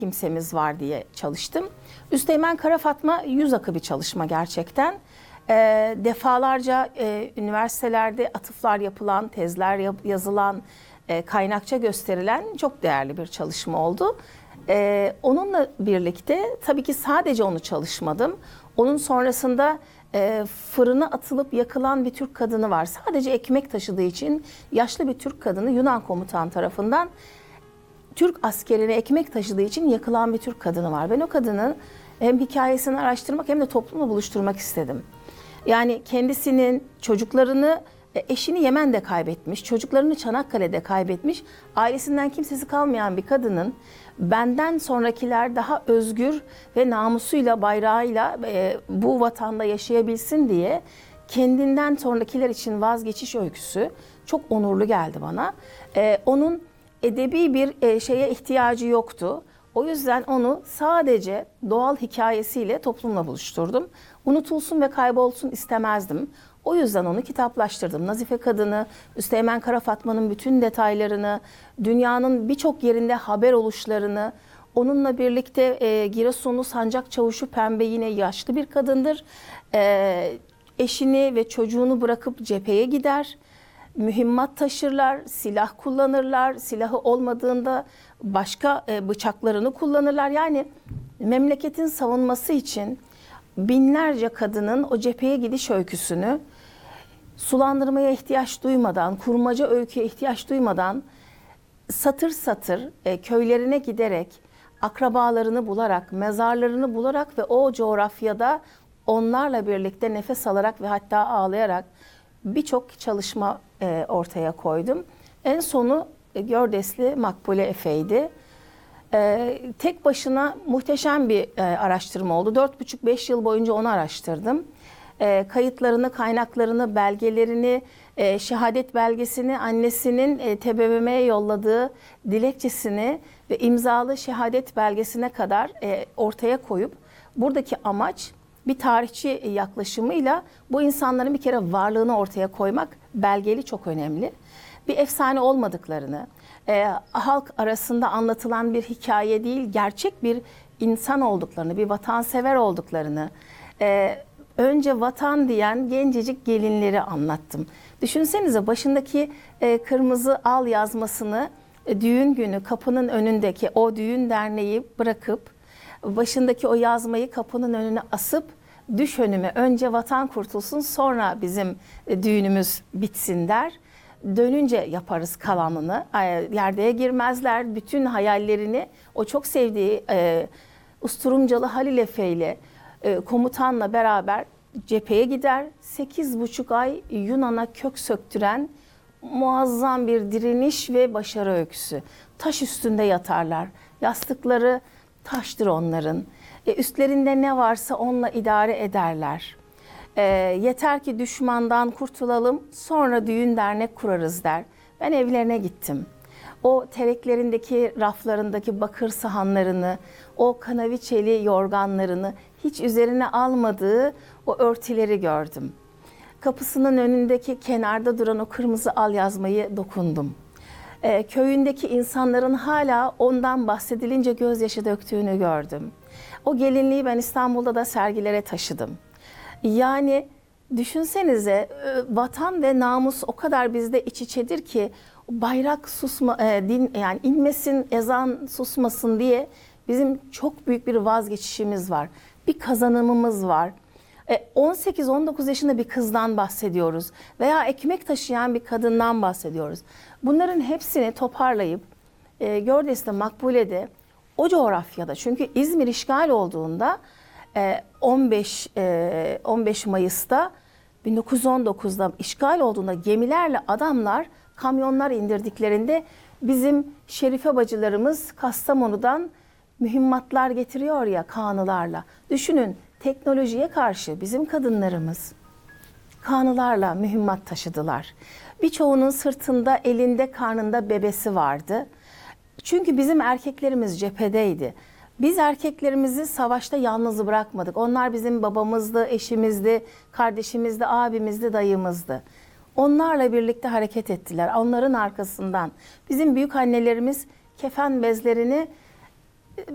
kimsemiz var diye çalıştım. Üsteğmen Kara Fatma yüz akı bir çalışma gerçekten. Defalarca üniversitelerde atıflar yapılan, tezler yazılan, kaynakça gösterilen çok değerli bir çalışma oldu. Onunla birlikte tabii ki sadece onu çalışmadım. Onun sonrasında fırına atılıp yakılan bir Türk kadını var. Sadece ekmek taşıdığı için yaşlı bir Türk kadını Yunan komutan tarafından Türk askerine ekmek taşıdığı için yakılan bir Türk kadını var. Ben o kadının hem hikayesini araştırmak hem de toplumla buluşturmak istedim. Yani kendisinin çocuklarını, eşini Yemen'de kaybetmiş, çocuklarını Çanakkale'de kaybetmiş, ailesinden kimsesi kalmayan bir kadının benden sonrakiler daha özgür ve namusuyla, bayrağıyla bu vatanda yaşayabilsin diye kendinden sonrakiler için vazgeçiş öyküsü çok onurlu geldi bana. Onun edebi bir şeye ihtiyacı yoktu. O yüzden onu sadece doğal hikayesiyle toplumla buluşturdum. Unutulsun ve kaybolsun istemezdim. O yüzden onu kitaplaştırdım. Nazife Kadını, Üsteğmen Kara Fatma'nın bütün detaylarını, dünyanın birçok yerinde haber oluşlarını, onunla birlikte Giresunlu Sancak Çavuşu Pembe yine yaşlı bir kadındır. Eşini ve çocuğunu bırakıp cepheye gider. Mühimmat taşırlar, silah kullanırlar, silahı olmadığında başka bıçaklarını kullanırlar. Yani memleketin savunması için binlerce kadının o cepheye gidiş öyküsünü sulandırmaya ihtiyaç duymadan, kurmaca öyküye ihtiyaç duymadan satır satır köylerine giderek, akrabalarını bularak, mezarlarını bularak ve o coğrafyada onlarla birlikte nefes alarak ve hatta ağlayarak birçok çalışma ortaya koydum. En sonu Gördesli Makbule Efe'ydi. Tek başına muhteşem bir araştırma oldu. 4,5-5 yıl boyunca onu araştırdım. Kayıtlarını, kaynaklarını, belgelerini, şehadet belgesini, annesinin TBMM'ye yolladığı dilekçesini ve imzalı şehadet belgesine kadar ortaya koyup buradaki amaç bir tarihçi yaklaşımıyla bu insanların bir kere varlığını ortaya koymak, belgeli çok önemli. Bir efsane olmadıklarını, halk arasında anlatılan bir hikaye değil, gerçek bir insan olduklarını, bir vatansever olduklarını, önce vatan diyen gencecik gelinleri anlattım. Düşünsenize başındaki kırmızı al yazmasını düğün günü kapının önündeki o düğün derneği bırakıp, başındaki o yazmayı kapının önüne asıp, düş önüme önce vatan kurtulsun sonra bizim düğünümüz bitsin der. Dönünce yaparız kalanını. Yerdeye girmezler. Bütün hayallerini o çok sevdiği Usturumcalı Halil Efe ile komutanla beraber cepheye gider. 8,5 ay Yunan'a kök söktüren muazzam bir direniş ve başarı öyküsü. Taş üstünde yatarlar. Yastıkları taştır onların. Üstlerinde ne varsa onunla idare ederler. Yeter ki düşmandan kurtulalım, sonra düğün dernek kurarız der. Ben evlerine gittim. O tereklerindeki raflarındaki bakır sahanlarını, o kanaviçeli yorganlarını, hiç üzerine almadığı o örtüleri gördüm. Kapısının önündeki kenarda duran o kırmızı al yazmayı dokundum. Köyündeki insanların hala ondan bahsedilince gözyaşı döktüğünü gördüm. O gelinliği ben İstanbul'da da sergilere taşıdım. Yani düşünsenize vatan ve namus o kadar bizde iç içedir ki bayrak yani inmesin, ezan susmasın diye bizim çok büyük bir vazgeçişimiz var. Bir kazanımımız var. 18-19 yaşında bir kızdan bahsediyoruz veya ekmek taşıyan bir kadından bahsediyoruz. Bunların hepsini toparlayıp Gördes'te, Makbule'de, o coğrafyada, çünkü İzmir işgal olduğunda 15 Mayıs'ta 1919'da işgal olduğunda gemilerle adamlar kamyonlar indirdiklerinde bizim Şerife bacılarımız Kastamonu'dan mühimmatlar getiriyor ya kanılarla. Düşünün, teknolojiye karşı bizim kadınlarımız kanılarla mühimmat taşıdılar. Birçoğunun sırtında, elinde, karnında bebesi vardı. Çünkü bizim erkeklerimiz cephedeydi. Biz erkeklerimizi savaşta yalnız bırakmadık. Onlar bizim babamızdı, eşimizdi, kardeşimizdi, abimizdi, dayımızdı. Onlarla birlikte hareket ettiler. Onların arkasından bizim büyük annelerimiz kefen bezlerini